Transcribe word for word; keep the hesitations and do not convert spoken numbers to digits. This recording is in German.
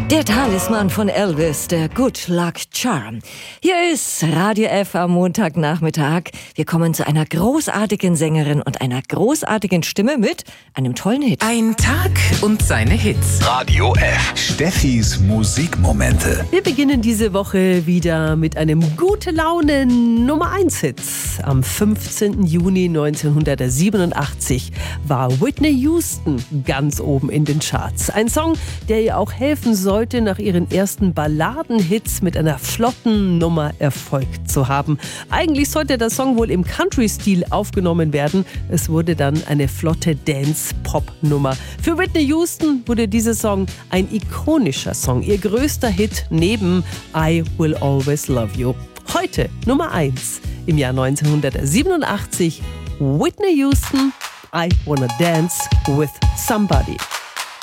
Der Talisman von Elvis, der Good Luck Charm. Hier ist Radio F am Montagnachmittag. Wir kommen zu einer großartigen Sängerin und einer großartigen Stimme mit einem tollen Hit. Ein Tag und seine Hits. Radio F. Steffis Musikmomente. Wir beginnen diese Woche wieder mit einem gute Laune Nummer eins Hit. Am fünfzehnten Juni neunzehnhundertsiebenundachtzig war Whitney Houston ganz oben in den Charts. Ein Song, der ihr auch helfen sollte, nach ihren ersten Balladenhits mit einer flotten Nummer Erfolg zu haben. Eigentlich sollte der Song wohl im Country-Stil aufgenommen werden. Es wurde dann eine flotte Dance-Pop-Nummer. Für Whitney Houston wurde dieser Song ein ikonischer Song. Ihr größter Hit neben I Will Always Love You. Heute Nummer eins im Jahr neunzehnhundertsiebenundachtzig. Whitney Houston, I Wanna Dance with Somebody.